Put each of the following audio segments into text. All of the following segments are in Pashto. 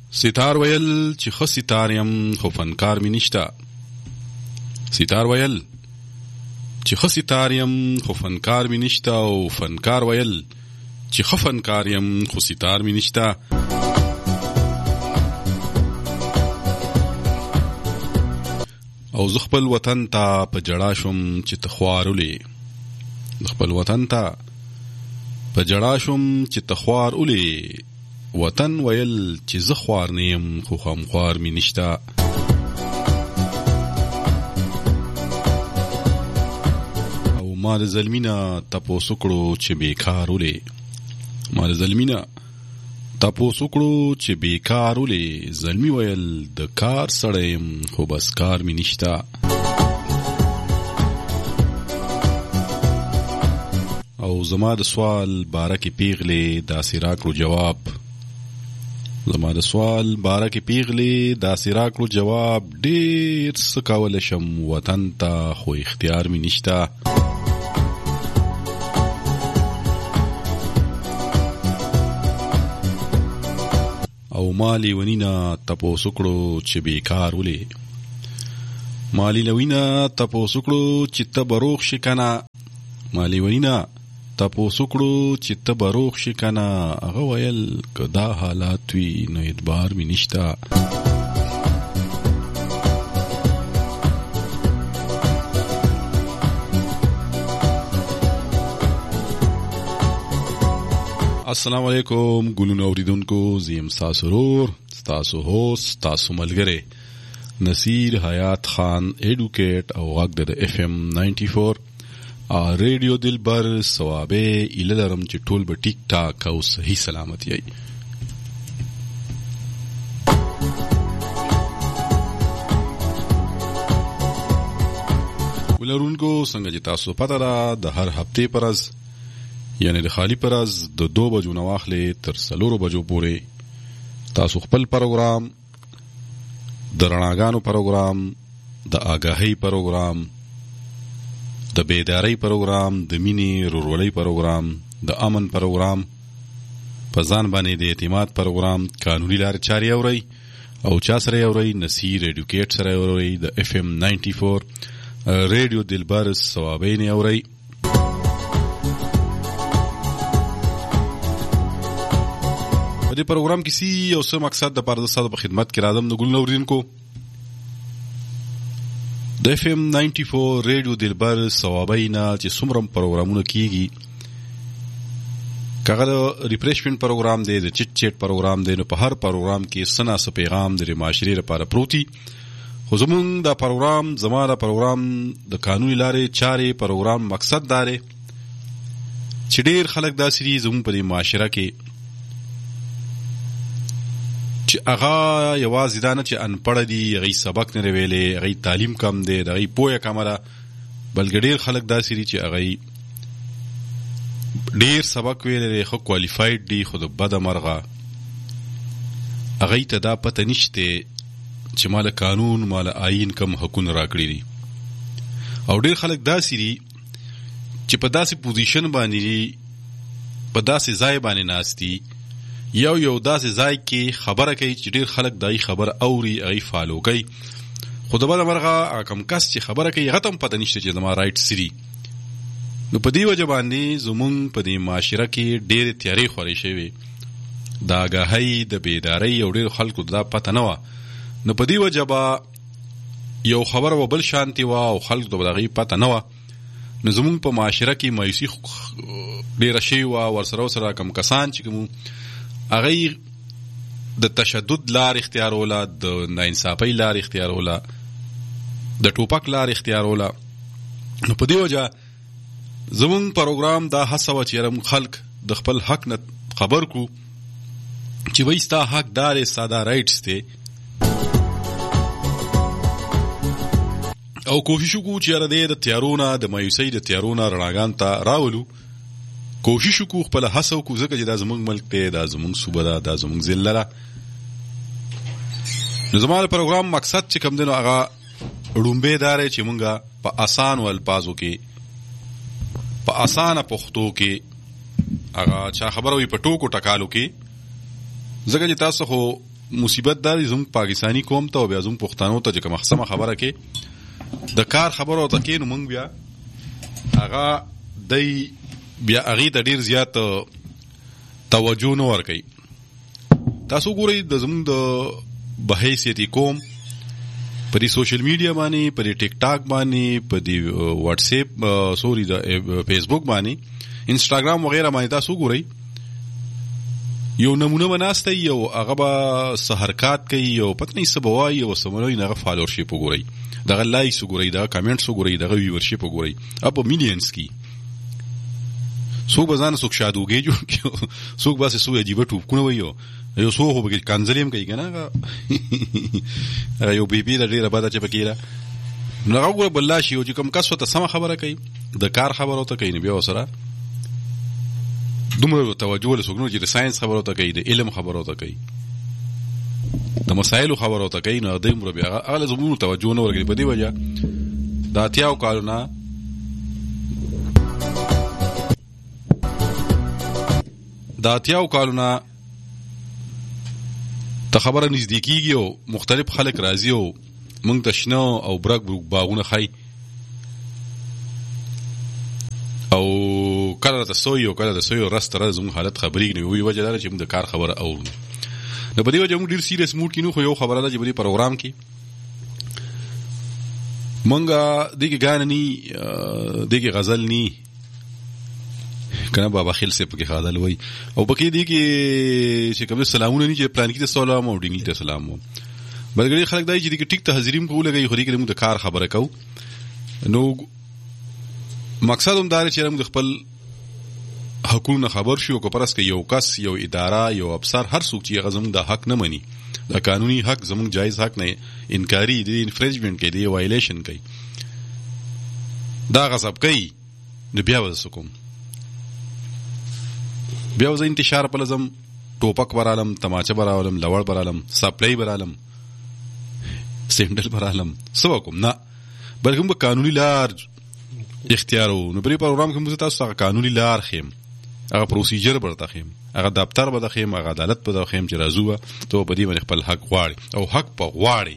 ستار ویل چې ښه ستار یم خو فنکار می نشته. ستار ویل چې ښه ستار یم خو فنکار می نشته، او فنکار ویل چې ښه فنکار یم خو ستار می نشته. او زه خپل وطن ته په جړا شوم چې ته خوارولې، خپل وطن ته په جړا شوم چې ته خوارولې. وطن ویل چې زه خوار نه یم خو خامخوار می نشته. او ما د ظلمینه تپوس وکړو چې بیکار ولې، ما د ظلمینه تپوس وکړو چې بیکار ولې. ظلمی ویل د کار سړی یم خو بس کار می نشته. او زما د سوال باره کې پیغلې داسې راکړو جواب، زما د سوال باره کې پیغلې داسې راکړو جواب. ډېر څه کولی شم وطن ته خو اختیار می نشته. او ما لیونینه تپوس وکړو چې بیکار ولې، ما لیونینه تپوس وکړو چې ته به روغ شې که نه، ما لیونینه تپوس وکړو چې ته به روغ شې که نه. هغه ویل که دا حالات وي نو اعتبار مې نشته. السلام علیکم ګلونو اوریدونکو، زه یم ستاسو ورور، ستاسو هوست، ستاسو ملګری نصیر حیات خان ایډوکیټ او غږ د FM 94 ریډیو دلبر ثوابه ایله لرم چې ټول به ټیک ټاک او صحیح سلامت یی. ولرونکو څنګه چې تاسو پته ده د هر هفته پر ورځ یعنی د خالی پر ورځ د 2 بجو نه واخلې تر 4 بجو پورې تاسو خپل پروګرام د رڼاګانو پروګرام، د آگاهی پروګرام، د بیداری پروګرام، د مینې رورولۍ پروګرام، د امن پروګرام، په ځان باندې د اعتماد پروګرام، قانوني لارې چارې اورئ. او چا سره اورئ؟ نصیر ایډوکیټ سره اورئ، د FM 94 ریډیو دلبر ثوابه نه اورئ. په دې پروګرام کې سی یو څه مقصد د پاره د ساده په خدمت کې راځم د ګلونو اوریدونکو. د FM 94 ریډیو دلبر ثوابینا چې څومره پروګرامونه کیږي، کغه د ریفریشمنت پروګرام دی، د چټ چټ پروګرام دی، نو په هر پروګرام کې سنا څه پیغام د معاشري لپاره پروتي. خو زمونږ د پروګرام، زما د پروګرام د قانوني لارې چارې پروګرام مقصد دا دی چې ډېر خلک داسې دي زموږ په دې معاشره کې چې هغه یوازې دا نه چې انپړه دي، هغوی سبق نه دی ویلی، هغوی تعلیم کم دی، د هغوی پوهه کمه ده، بلکې ډېر خلک داسې دي چې هغوی ډېر سبق ویلی دی، ښه کوالیفاید دي، خو د بده مرغه هغوی ته دا پته نشته چې ما له قانون، ما له آیین کم حقونه راکړي دي. او ډېر خلک داسې دي چې په داسې پوزیشن باندې دي، په داسې ځای باندې ناست دي، یو داسې ځای کې خبره کوي چې ډېر خلک دای خبر اوري، هغوی فالو کوي، خو د بده مرغه هغه کم کس چې خبره کوي هغه ته هم پته نشته چې زما رایټ څه دي. نو په دې وجه باندې زمونږ په دې معاشره کې ډېرې تیارې خورې شوې، د آګاهۍ، د بیدارۍ، او ډېرو خلکو دا پته نه وه. نو په دې وجه به یو خبره به بل شانتې وه او خلکو ته به د هغوی پته نه وه. نو زمونږ په معاشره کې مایوسي ډېره شوې وه. ورسره کم کسان چې کوم هغوی د تشدد لار اختیاروله، د ناانصافۍ لار اختیاروله، د ټوپک لار اختیاروله. نو په دې وجه زمونږ پروګرام دا هڅه وه چې یاره خلک د خپل حق نه خبر کړو چې وایي ستا حق دا دی، ستا دا رایټس دی. او کوشش وکړو چې یاره دی د تیارو نه، د مایوسۍ د تیارو نه رڼاګانو ته راولو. کوشش وکړو، خپله هڅه وکړو، ځکه چې دا زموږ ملک دی، دا زموږ صوبه ده، دا زموږ ضلع ده. نو زما د پروګرام مقصد چې کوم دی نو هغه ړومبی دا دی چې مونږ په اسانو الفاظو کې، په اسانه پښتو کې هغه چا خبره وي په ټوکو ټکالو کې، ځکه چې تاسو خو مصیبت دار زموږ پاکستانی قوم ته او بیا زموږ پښتنو ته چې کومه سمه خبره کې د کار خبره ورته کې، نو موږ بیا هغه دی بیا هغې ته ډېر زیات توجه نه ورکوي. تاسو ګورئ د زموږ د بحیثیتي قوم په دې سوشل میډیا باندې، په دې ټیک ټاک باندې، په دې واټس اپ د فیسبوک باندې، انسټاګرام وغیره باندې تاسو ګورئ یو نمونه بناسته، یو هغه به حرکات کوي، یو پته نه څه به وایي، یو څه به نه وایي، هغه فالوورشپ وګورئ، دغه لایکس وګورئ، دغه کمنټس وګورئ، دغه ویورشپ وګورئ، په میلیونز کې. څوک به ځان څوک شادوګۍ جوړ کړي، څوک باسې څوک عجیبه ټوپکونه وایي، یو څوک خو پکې کنځلې هم کوي که نه، هغه یو بیبي ده ډېره بده چې پکې ده، نو هغه وګوره بل لا شي، او چې کوم کس ورته سمه خبره کوي، د کار خبره ورته کوي، نو بیا ورسره دومره توجه له څوک نه چې د ساینس خبره ورته کوي، د علم خبره ورته کوي، د مسایلو خبره ورته کوي، نو دومره بیا هغه له زموږ توجه نه ورکوي. په دې وجه د 80 کالونه ته خبره نږدې کېږي او مختلف خلک راځي او موږ ته شنه او برګ باغونه ښایي، او کله راته سوی او کله د سوی او رس ته زموږ حالت خبرېږي، نو یوې وجه دا ده چې موږ د کار خبره اورو. نو په دې وجه موږ ډېر سیریس موډ کې نو، خو یو خبره ده چې په دې پروګرام کې موږ دې کې ګانه ني، دې کې غزل ني کنه، بابا خیل سے پکې غزل وای، او پکې دې کې چې کوم سلامونه ني چې پلان کې ته سلام او ډینګ ته سلام وو، بلګړي خلک دای چې دې کې ټیک ته حاضریم کوو لګي، خو دې کې موږ د کار خبره کوو. نو مقصد هم دا چې موږ خپل حقوقونه خبر شو، او پرس کې یو کس، یو اداره، یو افسر، هر څوک چې هغه زموږ د حق نه مني، د قانوني حق زموږ جایز حق نه انکاري دي، انفرنجمنت کوي، دی وایلیشن کوي، دا غصب کوي، نو بیا وځو کوم، بیا وځ انتشار په لازم ټوپک برالم، تماچه برالم، لوړ برالم، سپلای برالم، سینډل برالم، سو کوم نه، بلکې موږ قانوني لار اختیارو. نو بری پروګرام کې موږ تاسو ته قانوني لار خیم، هغه پروسیجر برته خیم، هغه دفتر به خیم، هغه عدالت به خیم چې راځو ته په دې باندې خپل حق غواړي او حق په غواړي.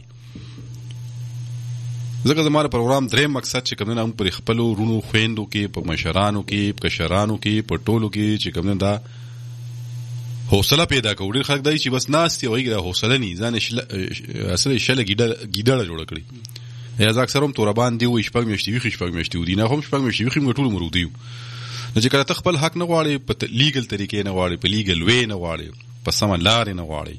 ځکه زموږ پروګرام درې مقصد چې کوم نه هم پر خپل ورونو خويندو کې، په مشرانو کې، په کشرانو کې، په ټولو کې چې کوم نه دا حوصله پیدا کوي. ډېر خلک دای چې بس ناستي وایي دا حوصله نه ځان اصل شله ګیډه جوړ کړی، یا اکثر هم توربان دی وي شپږ میاشتې وي، شپږ میاشتې ودی نه، هم شپږ میاشتې وي، موږ ټول مرو دیو. نو چې کله ته خپل حق نه غواړي، په لیګل طریقې نه غواړي، په لیګل وې نه غواړي، په سم لار نه غواړي،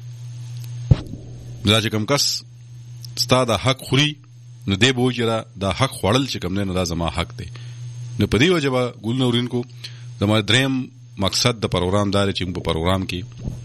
دا چې کوم کس ستا د حق خوري، نو دی به وایي چې دا حق خوړل چې کوم دی، نو دا زما حق دی. نو په دې وجه به ګل نورینکو زما دریم مقصد د پروګرام دا چې په پروګرام کې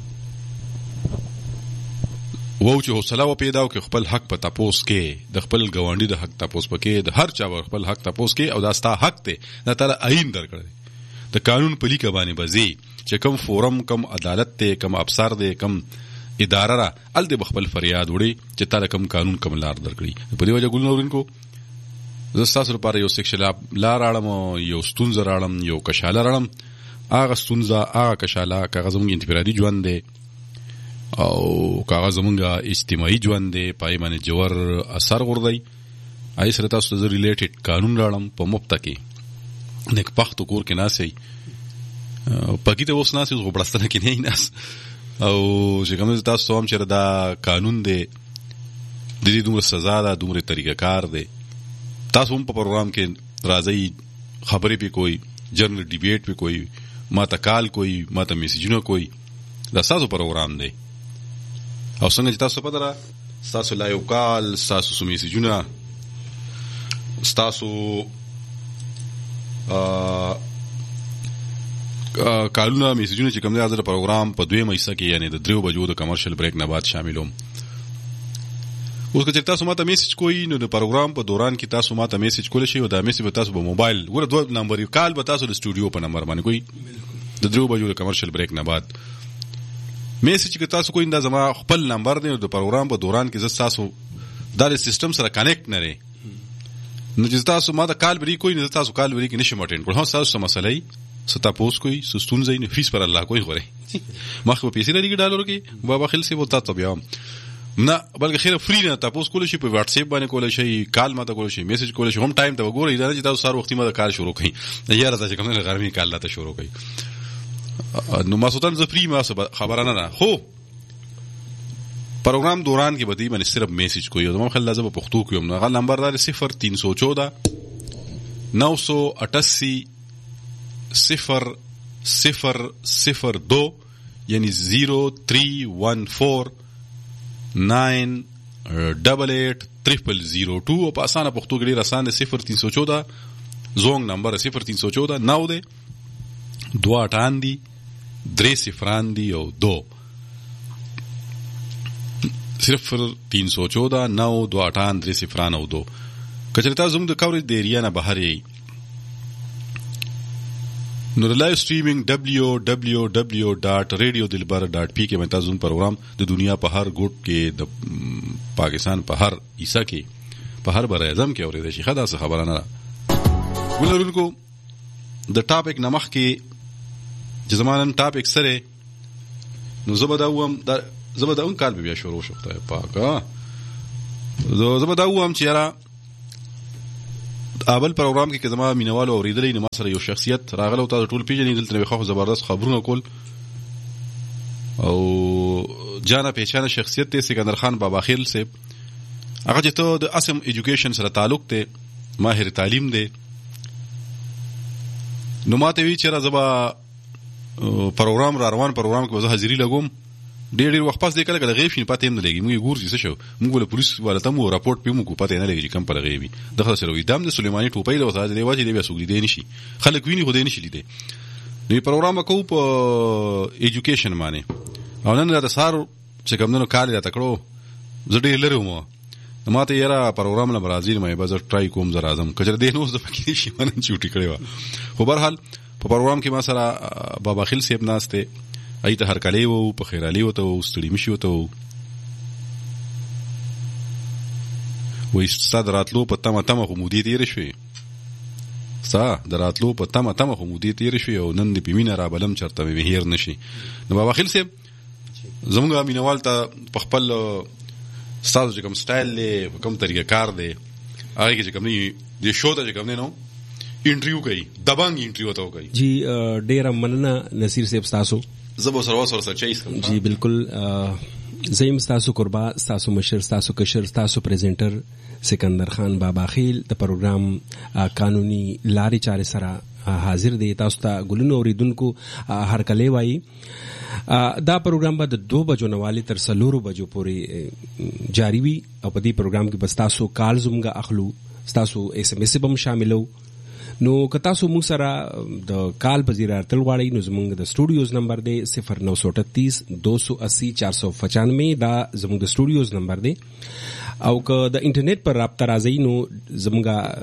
وو چې حوصله و پیدا او کې خپل حق په تپوس کې، د خپل ګاونډي د حق تپوس پکې، د هر چا خپل حق تپوس کې، او دا ستا حق دی، دا تعالی عین درکړی د قانون په لیکه باندې بزي چې کم فورم، کم عدالت ته، کم افسر دی، کم اداره را ال دې خپل فریاد وړي چې تعالی کم قانون کم لار درکړي. په دې وجه ګل نورینکو زستاسو لپاره یو سیکشن لار راړم، یو ستونزه راړم، یو کشاله راړم. هغه ستونزه، هغه کشاله، هغه زموږ انفرادي ژوند دی او هغه زموږ اجتماعي ژوند دی، پای باندې جوړ اثر غورځي. آی سره تاسو ته ریلیټډ قانون راړم په مفت کې، نیک پختو کور کې ناسي پکې ته اوس ناسي غوړستنه کې نه ناس، او چې کوم تاسو هم چې دا قانون دی د دې دومره سزا ده، دومره طریقه کار دی. تاسو هم په پروګرام کې راځي، خبرې به کوئی، جنرال ډیبیټ به کوئی، ما ته کال کوئی، ما ته میسیجونه کوئی، دا تاسو پروګرام دی. او څنګه چې تاسو په دره تاسو لایو کال، تاسو میسیجونه، تاسو کالونه میسیجونه چې کوم دی، حاضر پروګرام په 2 مېسه کې یعنی د 3 بجو د کمرشل بریک نه بعد شاملوم. اوس که تاسو ماته میسج کوئ، نو د پروګرام په دوران کې تاسو ماته میسج کول شي، او دا میسج به تاسو په موبایل ور 2 نمبر کال به تاسو د سټوډیو په نمبر باندې کوئ، د 3 بجو د کمرشل بریک نه بعد میسج کې تاسو کوئ، دا زما خپل نمبر دی. د پروګرام په دوران کې زه تاسو د سیستم سره کنیکټ نه لري، نو چې تاسو ماته کال بری کوئ، نو تاسو کال بری کې نشم اټینډ کول. هو تاسو مسلې ستاپوس کوئی سستون زین فیس پر الله کوئی غره مخ په پیسې لري ډالر کې بابا خل سي وتا ته بیا نه بلکې خیر فری نه تاسو کول شي په واتس اپ باندې کول شي کال ماته کول شي میسج کول شي هم ټایم ته وګورئ دا چې تاسو سار وختي ماته کار شروع کړئ یاره تاسو کوم نه غرمي کال ته شروع کړئ نو ما سوتن ز فری ما خبره نه خو پروګرام دوران کې بدی باندې صرف میسج کوي او خل لازم په پښتو کوم نه غل نمبر دار 0314 988 0002 یعنی 0314 9880002 او په اسانه پښتو کې ډیر اسانه 0314 زونګ نمبر 0314 9 دے 2 دی 3 دی او 2 0314 9 2 3 او 2 کچرتا زوم د کورج د ایریا نه بهر یې نو د لایو سټریمینګ www.radiodilbar.pk باندې تاسو پروګرام د دنیا په هر ګوټ کې د پاکستان په هر حصہ کې په هر بر اعظم کې اورېدل شي خدا څه خبره نه ولرونکو د ټاپک نمخ کې چې زمانن ټاپک سره نو زبداوم کال بیا شروع شوه پاکا زبداوم چې را اول پروګرام کې زما مینوالو اوریدلې نو ما سره یو شخصیت راغله او تاسو ټول پیژنې دلته خو زبردست خبرونه کول او جانا پہچانه شخصیت ته سکندر خان بابا خیل سے هغه چې ته د اسم ایجوکیشن سره تعلق ته ماهر تعلیم دی نو ماته وی چې زما پروګرام را روان پروګرام کې وځه حاضری لګوم ډېر وخت پاس دې کله غیب شي پاتې هم نه لګي موږ ګورځي څه شو موږ له پولیس والته مو راپورټ پیوم کو پاتې نه لګي کم پر غیبي دغه سره وي دام د سليماني ټوپۍ له وسه دی واجب دی بیا سوګ دی نشي خلک ویني خو دی نشي لیدي نو پروګرام کو په ایجوکیشن باندې او نن دا سار چې کومنو کال را تکړو زړه لري مو ماته یاره پروګرام له برازیل مې بازار ټرای کوم زر اعظم کجر دی نو زه پکې شي من چوټی کړی و خو بهرحال په پروګرام کې ما سره بابا خیل صاحب ناشته ایته هر کلی وو په خیرالي وته او ستړي مشي وته وې ستاد راتلو په تمه خو مودي تیر شوي دراتلو په تمه خو مودي تیر شوي او نن دې پمینه را بلم چرته به هیر نشي نو بابا خیل صاحب زموږ مینوال ته په خپل ستاسو چې کوم سټایل له کوم طریقه کار دی هغه چې کوم دی شو ته کوم نو انټریو کوي دبنګ انټریو ته کوي جی ډیر مننه نصیر صاحب تاسو زبو سره چایس کوم جی بالکل زیم تاسو قربا تاسو مشر تاسو کشر تاسو پریزنټر سکندر خان بابا خیل د پروګرام قانوني لارې چارې سره حاضر دی تاسو ته ګلونو اوریدونکو هر کله وایي دا پروګرام به د 2 بجو نواله تر 4 بجو پورې جاری وي او په دې پروګرام کې بس تاسو کال زمګه اخلو تاسو اس ام اس هم شاملو نو که تاسو موږ سره د کال په زیرا تل غواړئ نو زموږ د سټوډیوز نمبر دی 0938 280 495 دا زموږ د سټوډیوز نمبر دی او که د انټرنیټ پر رابطه راځئ نو زموږ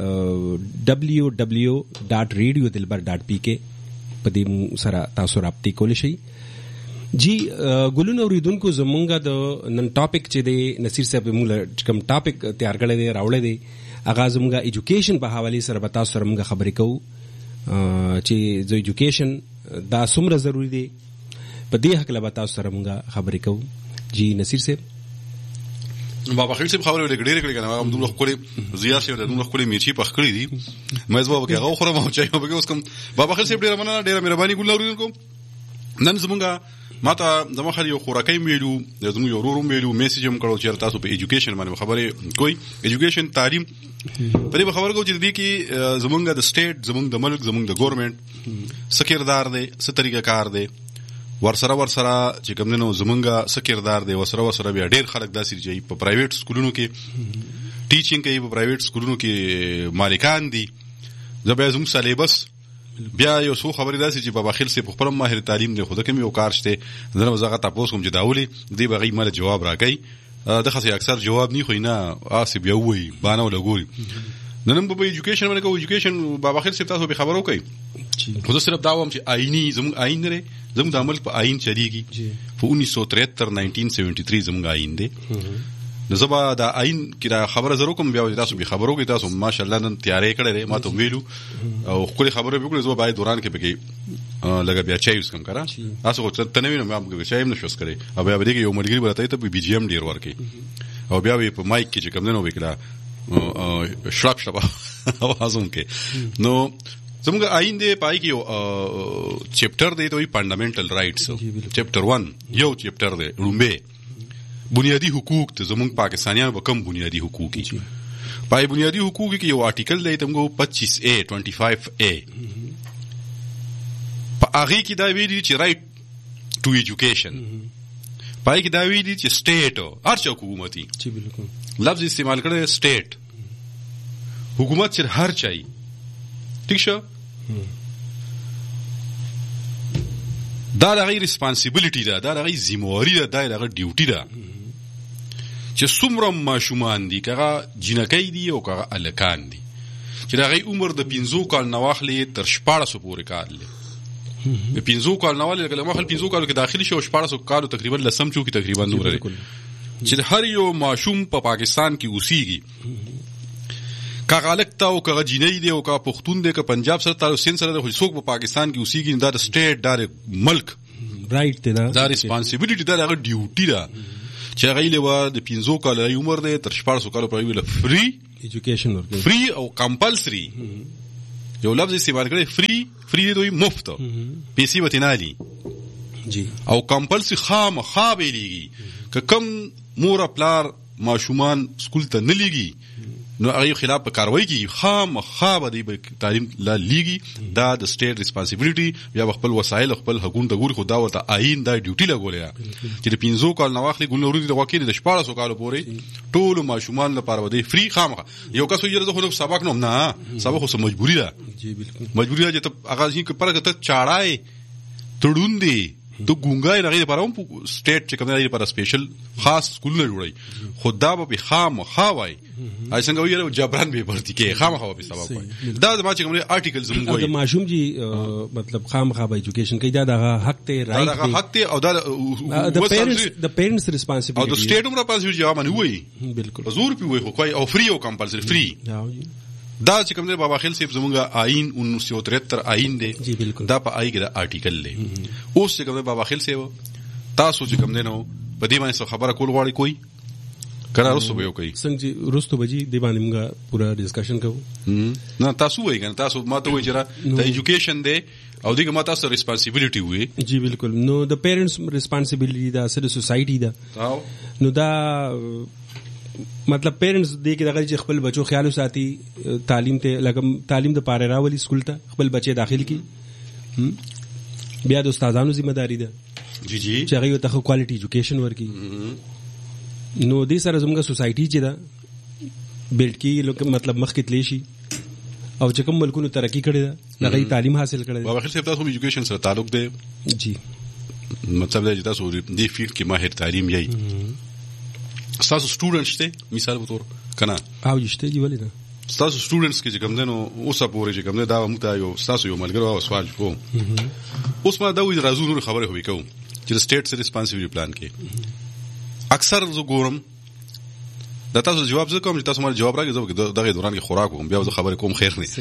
www.radiodilbar.pk په دې سره تاسو رابطه کولی شئ جی ګلونو اوریدونکو زموږ د نن ټاپک چې دی نصیر صاحب موږ کوم ټاپک تیار کړی دی راوړی دی هغه زموږ ایجوکیشن په حواله سره به تاسو سره موږ خبرې کوو چې د ایجوکیشن دا څومره ضروری دی په دې حق له به تاسو سره موږ خبرې کوو جی نصیر صاحب بابا خیل صاحب خبرې ډېرې کړې کنه هم دوه خوري زیات شي دوه خوري میچی پخ کړې دي مې زما به هغه خورم او چای به اوس کوم بابا خیل صاحب ډېر مننه ډېر مهرباني ګل اوریدونکو نن زموږ ماته زما خل یو خوراکای میلو زموږ یو ورور میلو میسج هم کړو چې تاسو په ایجوکیشن باندې خبرې کوئی ایجوکیشن تعلیم په دې خبرو چې دې کې زموږ د سټیټ زموږ د ملک زموږ د ګورنمنت سکیردار دی څه طریقه کار دی ورسره چې کومنه زموږ سکیردار دی ورسره بیا ډېر خلک داسې چې په پرایویټ سکولونو کې ټیچینګ کوي په پرایویټ سکولونو کې مالکان دي زبې زموږ سلیبس بیا یو څو خبرې داسې چې بابا خیل صاحب خپل ماهر تعلیم دی خو دا کوم یو کار شته زنه وزغه تاسو کوم چې داولي دی بغي مال جواب راکړي د خاصه اکثر جواب نه خو نه آسب یو وي باندې ولګوري نن په ایجوکیشن باندې کو ایجوکیشن بابا خیل صاحب تاسو به خبرو کوي خو زه صرف داوم چې آئینی زموږ آئین لري زموږ د عمل په آئین چلیږي په 1973 1973 زموږ آئین دی نو زبا دا آئین کې دا خبره زرو کوم بیا تاسو به خبرو کې تاسو ماشاءالله نن تیارې کړې ما ته ویلو او خپل خبره وکړې زه باید دوران کې پکې لګا بیا چای وس کم کړه تاسو خو ته نه وینم ما چای نه شوس کړې او بیا به یو ملګری برته ته بي جی ام ډیر ورکې او بیا په مایک کې چې کوم نه وکړه شلپ اوازون کې نو زموږ آئین دی پای کې یو چپټر دی ته فنډامنټل رائټس چپټر 1 یو چپټر دی رومبه بنیادی حقوق ته زموږ پاکستانیان به کم بنیادی حقوق دي پای بنیادی حقوق کې یو آرټیکل دی تمغه 25A 25A په هغه کې دا ویلي چې رائټ ټو ایجوکیشن پای کې دا ویلي چې سټیټ هر چا حکومتي جی بالکل لفظ استعمال کړی سټیټ حکومت چې هر چای ٹھیک شو دا دغه ریسپانسیبিলিټی ده دا دغه ذمہواری ده دا دغه ډیوټي ده چې څومره ماشومان دي کغه جنکۍ دي او کغه الکان دي چې دغه عمر د 15 کال نه واخلې تر 14 پورې کال لري د 15 کال نه واخلې کله مخل 15 کال کې داخلي شو 14 کال تقریبا لسم چو کې تقریبا نور لري چې هر یو ماشوم په پاکستان کې اوسېږي کغه الکتا او کغه جنۍ دي او کغه پښتون دي که پنجاب سره تعلق سین سره د څوک په پاکستان کې اوسېږي دا د سټیټ دا ملک رائټ دی دا ریسپانسیبিলিټی دا دغه ډیوټي ده چې هغه له د 15 کال عمر دی تر 14 کال پورې ویل فری ایجوکیشن ورکړي فری او کمپلسری یو لفظ استعمال کړي فری دوی مفت پیسې وتنالي جی او کمپلسری خامخا ویليږي که کم مور پلار ماشومان سکول ته نه لګي نو هغه خلاف په کاروایی کې خامخا به دی تعلیم لا لیږي دا د سټیټ ریسپانسیبিলিټی بیا خپل وسایل خپل حکومت د ګور خو دا وته آئین دا ډیوټي لګولې چې د 15 کال نه واخلي ګلوري د واکې د 14 کال پورې ټول ماشومان لپاره ودی فری خامخا یو کس یې د سبق نو نه سبق خو مجبوری ده جی بالکل مجبوری ده چې هغه چې پرګه ته چاړای تړوندې تو ګونګای راغی لپاره هم سټیټ چې کوم دی لپاره سپیشل خاص سکول نه جوړي خدا به خامخا وای آی څنګه ویره جبران به ورتي کې خامخا به سبب وای دا ما چې کوم آرټیکل زموږ وای دا ماشوم جی مطلب خامخا به ایجوکیشن کوي دا حق ته رائټ دا حق ته او دا د پیرنټس ریسپانسیبিলিټی او د سټیټ هم ریسپانسیبিলিټی جواب نه وای بالکل زور پی وای خو کوي او فری او کمپلسری فری دا چې کوم دی بابا خیل صاحب زمونږ آئین 1973 آئین دی دا په آئی کې دا آرټیکل دی اوس چې کوم دی بابا خیل صاحب تاسو چې کوم دی نو په دې باندې خبره کول غواړي کوئی کنه رستو به یو کوي څنګه رستو بجی دی باندې موږ پورا ډسکشن کوو نه تاسو وایي کنه تاسو ماته وایي چې دا ایجوکیشن دی او دغه ماته سره ریسپانسیبিলিټی وي جی بالکل نو د پیرنټس ریسپانسیبিলিټی دا سره سوسایټي دا نو دا مطلب پیرنټس دې کې دغه خپل بچو خیال وساتي تعلیم ته لکه تعلیم د پاره راولي سکول ته خپل بچي داخل کی بیا د استادانو ذمہ داری ده جی جی چې هغه ته کوالټي ایجوکیشن ورکي نو دې سره زموږه سوسایټي چې دا بیلټ کی مطلب مخ کې تلی شي او چې کوم ملکونو ترقی کړي ده هغه تعلیم حاصل کړي بابا خیل صاحب تاسو ایجوکیشن سره تعلق دی جی مطلب دا چې تاسو دې فیلډ کې ماهر تعلیم یې تاسو سټوډنټ شته مثال په تور کنه او یشته دی ولې نه تاسو سټوډنټس کې چې کوم دنو اوسه پورې چې کوم دا موږ یو تاسو یو ملګری او سوال کوم اوس ما دا وی راځو نور خبره هوي کوم چې سټیټ سره ریسپانسیبিলিټی پلان کې اکثر زه ګورم دا تاسو جواب زه کوم چې تاسو مال جواب راګي دغه دوران کې خوراک کوم بیا زه خبره کوم خیر نه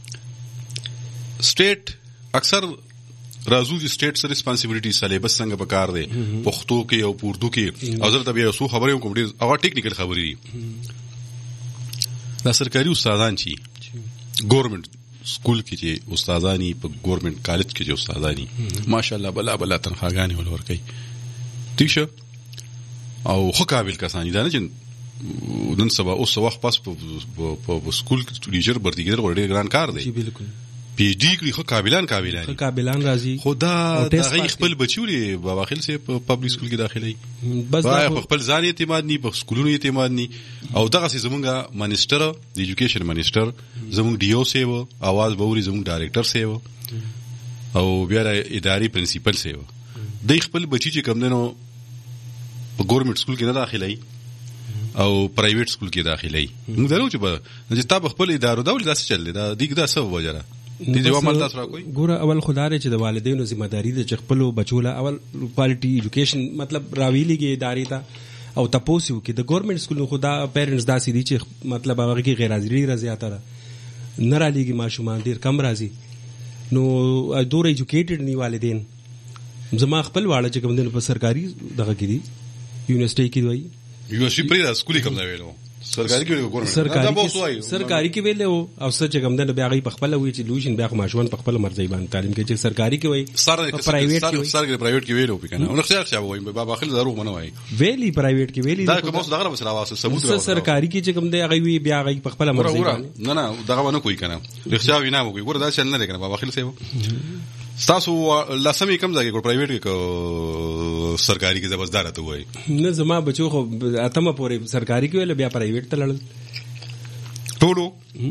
سټیټ اکثر راځو چې سټیټ سره ریسپانسیبিলিټی سلیبس څنګه پکار دی پښتو کې او اردو کې او زه ته بیا سو خبرې کوم ډیر هغه ټیکنیکل خبرې دا سرکاري استادان چې ګورنمنت سکول کې چې استادانی په ګورنمنت کالج کې چې استادانی ماشاءالله بلا تنخواګانې ولور کوي ٹھیک شو او خو قابل کسانی دا نه چې نن سبا اوس وخت پاس په سکول ټیچر برتی کېدل ډېر ګران کار دی بالکل پی ایچ ڈی کړي خو قابلان راځي خدا دغه خپل بچولي بابا خیل سي په پبلک سکول کې داخلي بس خپل ځان اعتماد ني په سکولونو اعتماد ني او دغه سي زمونږه منسٹر د ایجوکیشن منسٹر زمونږ ډي او سي وو आवाज بوري زمونږ ډایریکټر سي وو او بیا اداري پرنسپل سي وو د خپل بچي چې کوم دنو په ګورنمنت سکول کې نه داخلي او پرایویټ سکول کې داخلي موږ درو چې تاسو خپل ادارو دا ولې داسې چل دا دیګ دا څه وجره دې جواب مال تاسو راکوي ګوره اول خدای چې د والدینو ذمہ داری د خپل بچوله اول کوالټي ایجوکیشن مطلب راویلي کې ادارې ته او تاسو کې د ګورنمنت سکول خو دا پیرنټس داسې دي چې مطلب هغه کې غیر حاضري زیاته ده نه را لېږي ماشومان ډېر کم راځي نو دور ایجوکیټډ نی والدین زما خپل واړه چې کوم دین په سرکاري دغه کې دي یونیورسيټي کې وایي یونیورسيټي پرې سکولي کوم ځای ویلو سرکاري کې ګورنمنت سرکاري کې ویلو او څه چې کوم دین بیا غي په خپل وی چې لوشن بیا ماشومان په خپل مرزي باندې تعلیم کوي چې سرکاري کې وایي پرایویټ کې ویلو کنه نو خیال څه وایي بابا خل ضرور منو وایي ویلي پرایویټ کې ویلي دا کوم څه دغه وسره واسه ثبوت سرکاري کې چې کوم دی هغه وی بیا غي په خپل مرزي باندې نه دغه ونه کوي کنه رښتیا وینا وګي ګور دا څه نه لري کنه بابا خل څه تاسو لاسمې کم ځای کې پرایویټ کې سرکاري کې زبردار ته وایي نه زما بچو خو اتمه پورې سرکاري کې ویل بیا پرایویټ ته لړل ټولو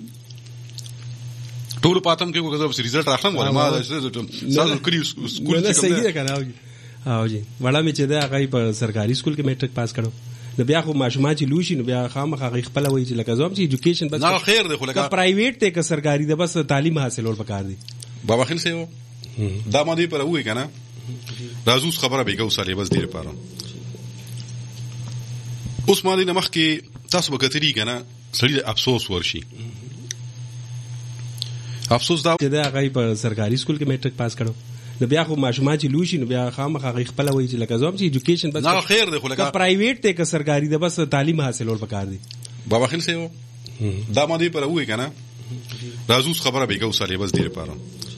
پاتم کې کوم ریزلټ راخلم ولا ما سال کړی سکول کې صحیح ده کنه او جی وړا مې چې دا هغه په سرکاري سکول کې میټریک پاس کړو نو بیا خو ماشومان چې لوشي نو بیا خامخا خپل وایي چې لکه زوم چې ایجوکیشن بس نه خیر ده خو لکه پرایویټ ته که سرکاري ده بس تعلیم حاصلول پکار دي بابا خل سیو دا مودي پر وای کنه رازوس خبره به ګوساله بس ډیر پاره اوس مالي نمخ کې تاسو وکړی کنه سړي افسوس ورشي افسوس دا چې دا هغه په سرکاري سکول کې میټریک پاس کړو نو بیا خو ماشومان چې لوشي نو بیا خامخا خپل وایي چې لکه زوم چې ایجوکیشن بس نه خیر ده خو لکه پرایویټ ته که سرکاري ده بس تعلیم حاصلول پکار دي بابا خل سیو دا مودي پر وای کنه رازوس خبره به ګوساله بس ډیر پاره